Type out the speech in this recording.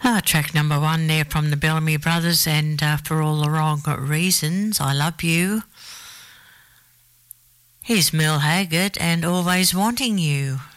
Track number one there from the Bellamy Brothers, and For All the Wrong Reasons, I Love You. Here's Merle Haggard and Always Wanting You.